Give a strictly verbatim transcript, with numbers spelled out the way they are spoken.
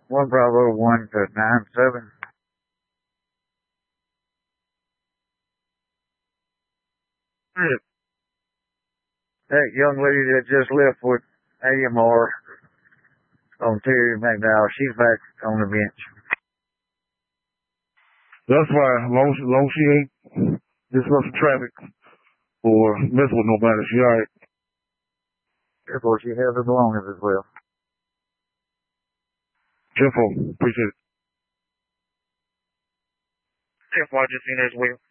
One Bravo one to nine seven. That young lady that just left with A M R on Terry McDowell, she's back on the bench. That's fine. Long, long she ain't disrupting traffic or mess with nobody, she alright. Therefore, she has her belongings as well. ten four. Appreciate it. ten four, I just seen her as well.